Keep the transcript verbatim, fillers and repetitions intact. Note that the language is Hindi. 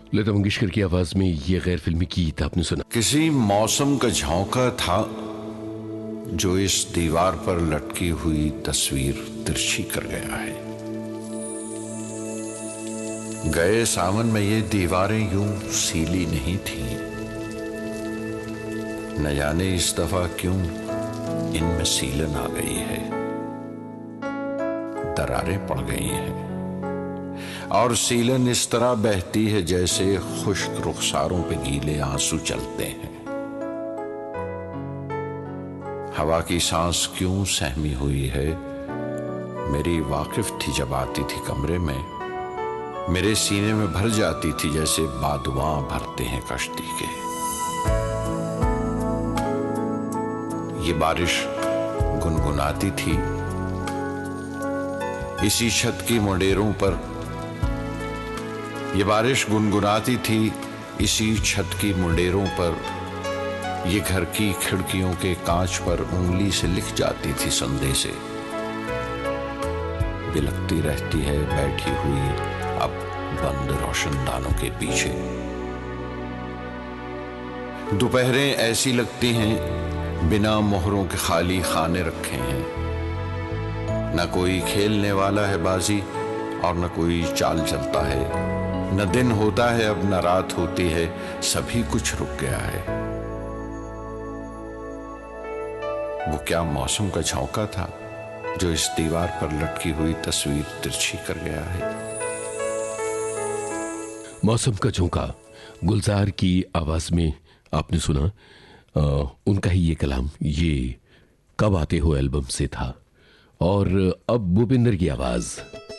लता मंगेशकर की आवाज में ये गैर फिल्मी गीत आपने सुना। किसी मौसम का झोंका था जो इस दीवार पर लटकी हुई तस्वीर तिरछी कर गया है। गए सावन में ये दीवारें यूं सीली नहीं थीं, न जाने इस दफा क्यों इनमें सीलन आ गई है, दरारें पड़ गई हैं और सीलन इस तरह बहती है जैसे खुश्क रुखसारों पे गीले आंसू चलते हैं। हवा की सांस क्यों सहमी हुई है, मेरी वाकिफ थी जब आती थी कमरे में, मेरे सीने में भर जाती थी जैसे बादुआ भरते हैं कश्ती के। ये बारिश गुनगुनाती थी इसी छत की मुंडेरों पर, ये बारिश गुनगुनाती थी इसी छत की मुंडेरों पर, ये घर की खिड़कियों के कांच पर उंगली से लिख जाती थी संदेशे। बिलखती रहती है बैठी हुई अब बंद रोशनदानों के पीछे। दोपहरें ऐसी लगती हैं बिना मोहरों के खाली खाने रखे हैं, न कोई खेलने वाला है बाजी और न कोई चाल चलता है, न दिन होता है अब न रात होती है, सभी कुछ रुक गया है। वो क्या मौसम का झोंका था जो इस दीवार पर लटकी हुई तस्वीर तिरछी कर गया है। मौसम का झोंका गुलजार की आवाज में आपने सुना। आ, उनका ही ये कलाम, ये कब आते हो एल्बम से था। और अब भूपिंदर की आवाज।